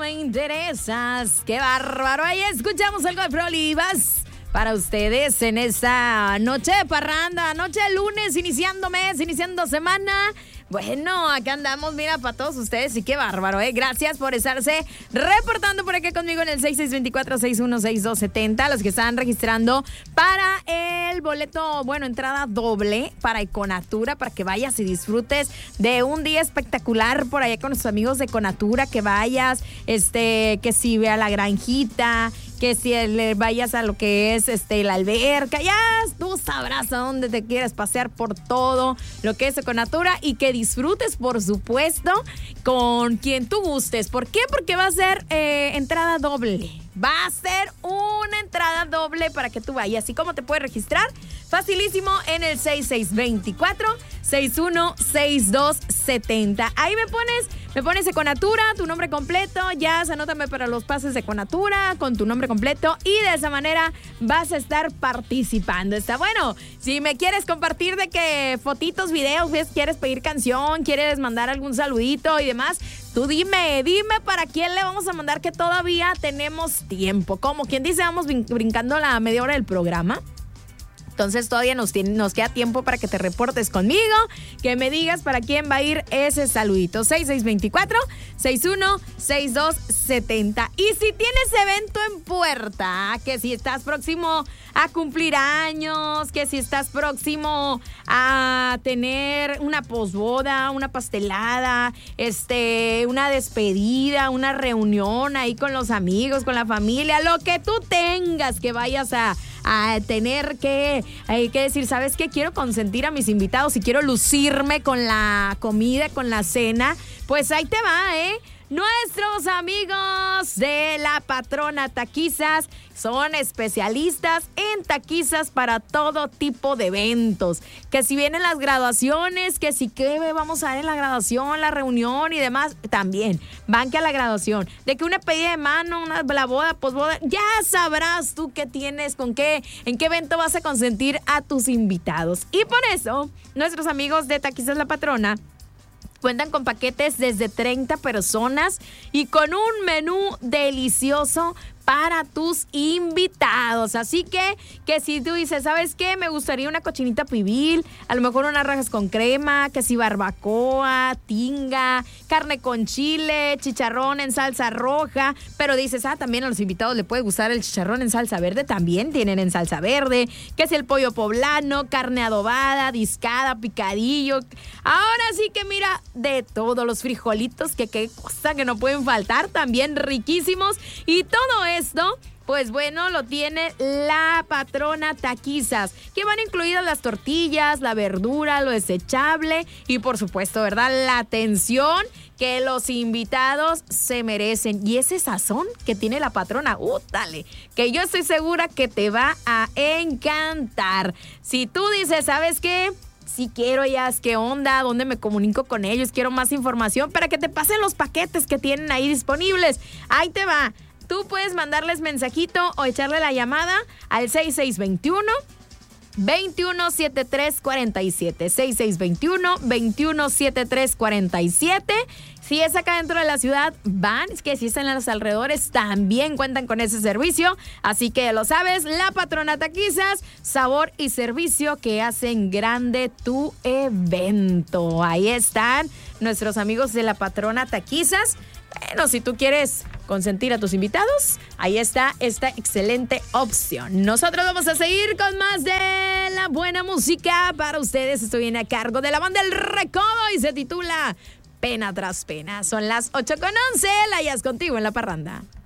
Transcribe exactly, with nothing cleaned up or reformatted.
me interesas. ¡Qué bárbaro! Ahí escuchamos algo de Prolivas para ustedes en esta noche de parranda, noche de lunes, iniciando mes, iniciando semana. Bueno, acá andamos, mira, para todos ustedes, y qué bárbaro, ¿eh? Gracias por estarse reportando por aquí conmigo en el seis seis dos cuatro, seis uno seis dos siete cero, los que están registrando para el boleto, bueno, entrada doble para Econatura, para que vayas y disfrutes de un día espectacular por allá con nuestros amigos de Econatura, que vayas, este, que si vea la granjita, que si le vayas a lo que es este la alberca, ya tú sabrás a dónde te quieres pasear por todo lo que es Econatura, y que disfrutes, por supuesto, con quien tú gustes. ¿Por qué? Porque va a ser eh, entrada doble. Va a ser una entrada doble para que tú vayas. ¿Y cómo te puedes registrar? Facilísimo, en el seis seis dos cuatro, seis uno seis dos siete cero. Ahí me pones, me pones Econatura, tu nombre completo, ya anótame para los pases de Econatura con tu nombre completo, y de esa manera vas a estar participando. Está bueno. Si me quieres compartir de que fotitos, videos, quieres pedir canción, quieres mandar algún saludito y demás, tú dime, dime para quién le vamos a mandar, que todavía tenemos tiempo. Como quien dice, vamos brincando la media hora del programa. Entonces todavía nos, tiene, nos queda tiempo para que te reportes conmigo, que me digas para quién va a ir ese saludito. seis seis dos cuatro, seis uno seis dos siete cero. Y si tienes evento en puerta, que si estás próximo a cumplir años, que si estás próximo a tener una posboda, una pastelada, este, una despedida, una reunión ahí con los amigos, con la familia, lo que tú tengas que vayas a, a tener que, hay que decir, ¿sabes qué? Quiero consentir a mis invitados y quiero lucirme con la comida, con la cena. Pues ahí te va, ¿eh? Nuestros amigos de La Patrona Taquizas son especialistas en taquizas para todo tipo de eventos. Que si vienen las graduaciones, que si qué vamos a ver en la graduación, la reunión y demás, también van que a la graduación. De que una pedida de mano, una, la boda, posboda, ya sabrás tú qué tienes, con qué, en qué evento vas a consentir a tus invitados. Y por eso, nuestros amigos de Taquizas La Patrona cuentan con paquetes desde treinta personas y con un menú delicioso para tus invitados. Así que, que si tú dices, ¿sabes qué? Me gustaría una cochinita pibil, a lo mejor unas rajas con crema, que si barbacoa, tinga, carne con chile, chicharrón en salsa roja, pero dices, ah, también a los invitados le puede gustar el chicharrón en salsa verde, también tienen en salsa verde, que si el pollo poblano, carne adobada, discada, picadillo. Ahora sí que mira, de todos los frijolitos, que qué cosa que no pueden faltar, también riquísimos, y todo eso esto, pues bueno, lo tiene La Patrona Taquizas, que van incluidas las tortillas, la verdura, lo desechable y por supuesto, ¿verdad?, la atención que los invitados se merecen. Y ese sazón que tiene La Patrona, útale, que yo estoy segura que te va a encantar. Si tú dices, ¿sabes qué? Si quiero, ellas, ¿qué onda? ¿Dónde me comunico con ellos? Quiero más información para que te pasen los paquetes que tienen ahí disponibles. Ahí te va. Tú puedes mandarles mensajito o echarle la llamada al seis seis dos uno, dos uno siete tres cuatro siete. seis seis dos uno, dos uno siete tres cuatro siete. Si es acá dentro de la ciudad, van. Es que si están en los alrededores, también cuentan con ese servicio. Así que lo sabes, La Patrona Taquizas, sabor y servicio que hacen grande tu evento. Ahí están nuestros amigos de La Patrona Taquizas. Bueno, si tú quieres consentir a tus invitados, ahí está esta excelente opción. Nosotros vamos a seguir con más de la buena música para ustedes. Esto viene a cargo de la banda El Recodo y se titula Pena tras Pena. Son las ocho con once, la hayas contigo en La Parranda.